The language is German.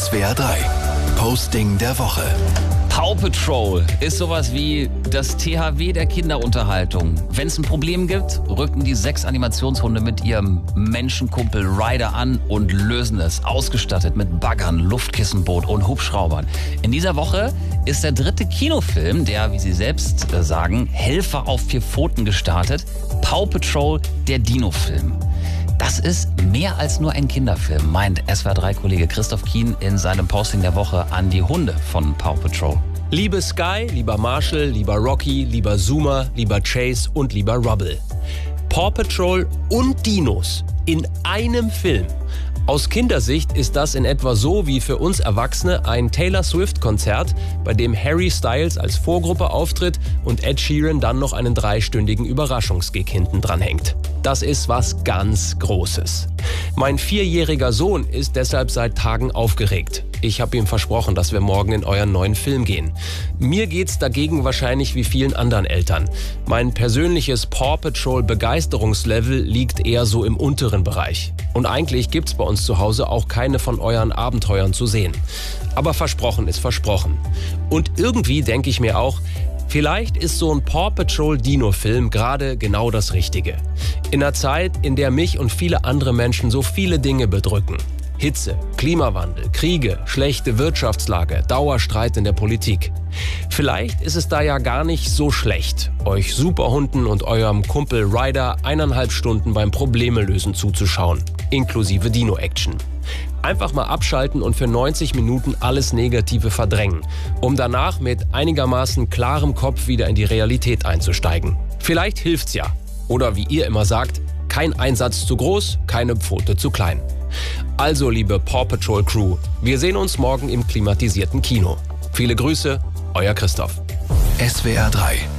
SWR 3, Posting der Woche. Paw Patrol ist sowas wie das THW der Kinderunterhaltung. Wenn es ein Problem gibt, rücken die 6 Animationshunde mit ihrem Menschenkumpel Ryder an und lösen es. Ausgestattet mit Baggern, Luftkissenboot und Hubschraubern. In dieser Woche ist der 3. Kinofilm, der, wie sie selbst sagen, Helfer auf 4 Pfoten gestartet. Paw Patrol, der Dino-Film. Das ist mehr als nur ein Kinderfilm, meint SWR3-Kollege Christoph Kien in seinem Posting der Woche an die Hunde von Paw Patrol. Liebe Sky, lieber Marshall, lieber Rocky, lieber Zuma, lieber Chase und lieber Rubble. Paw Patrol und Dinos in einem Film. Aus Kindersicht ist das in etwa so wie für uns Erwachsene ein Taylor Swift-Konzert, bei dem Harry Styles als Vorgruppe auftritt und Ed Sheeran dann noch einen 3-stündigen Überraschungsgig hinten dran hängt. Das ist was ganz Großes. Mein 4-jähriger Sohn ist deshalb seit Tagen aufgeregt. Ich habe ihm versprochen, dass wir morgen in euren neuen Film gehen. Mir geht's dagegen wahrscheinlich wie vielen anderen Eltern. Mein persönliches Paw Patrol Begeisterungslevel liegt eher so im unteren Bereich. Und eigentlich gibt's bei uns zu Hause auch keine von euren Abenteuern zu sehen. Aber versprochen ist versprochen. Und irgendwie denke ich mir auch, vielleicht ist so ein Paw Patrol Dino-Film gerade genau das Richtige. In einer Zeit, in der mich und viele andere Menschen so viele Dinge bedrücken. Hitze, Klimawandel, Kriege, schlechte Wirtschaftslage, Dauerstreit in der Politik. Vielleicht ist es da ja gar nicht so schlecht, euch Superhunden und eurem Kumpel Ryder 1,5 Stunden beim Problemelösen zuzuschauen, inklusive Dino-Action. Einfach mal abschalten und für 90 Minuten alles Negative verdrängen, um danach mit einigermaßen klarem Kopf wieder in die Realität einzusteigen. Vielleicht hilft's ja. Oder wie ihr immer sagt, kein Einsatz zu groß, keine Pfote zu klein. Also, liebe Paw Patrol Crew, wir sehen uns morgen im klimatisierten Kino. Viele Grüße, euer Christoph. SWR 3